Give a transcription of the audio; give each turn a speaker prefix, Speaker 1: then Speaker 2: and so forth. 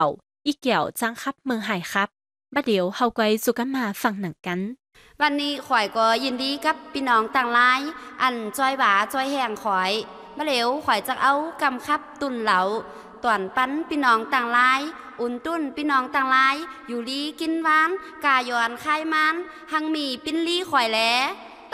Speaker 1: อีเกี่ยวจังครับเมืองไห่ครับบัดเดี๋ยวเฮาไปสู่กันมาฟังหนังกัน
Speaker 2: วันนี้ข่อยก็ยินดีกับพี่น้องต่างหลายอันจอยหวาจอยแห้งข่อยมาเหลวข่อยจะเอากำคับตุนเหลาตวนปั้นพี่น้องต่างหลายอุ่นตุ้นพี่น้องต่างหลายอยู่ลีกินหวานกายอนคายมันหังมีปิ้นลี่ข่อยแหล